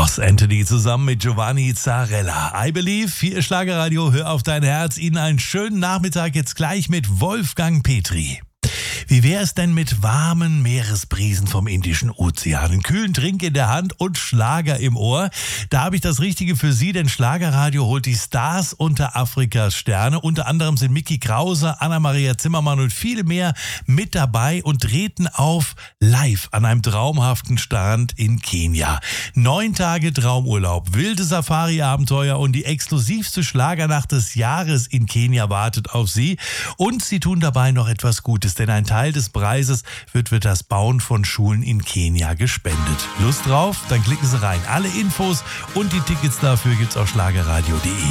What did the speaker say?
Ross Anthony zusammen mit Giovanni Zarella. I Believe, hier Schlagerradio, hör auf dein Herz. Ihnen einen schönen Nachmittag jetzt gleich mit Wolfgang Petri. Wie wäre es denn mit warmen Meeresbrisen vom Indischen Ozean, einen kühlen Trink in der Hand und Schlager im Ohr? Da habe ich das Richtige für Sie, denn Schlagerradio holt die Stars unter Afrikas Sterne. Unter anderem sind Micky Krause, Anna-Maria Zimmermann und viele mehr mit dabei und treten auf live an einem traumhaften Strand in Kenia. 9 Tage Traumurlaub, wilde Safari-Abenteuer und die exklusivste Schlagernacht des Jahres in Kenia wartet auf Sie. Und Sie tun dabei noch etwas Gutes, denn ein Teil des Preises wird für das Bauen von Schulen in Kenia gespendet. Lust drauf? Dann klicken Sie rein. Alle Infos und die Tickets dafür gibt's auf schlagerradio.de.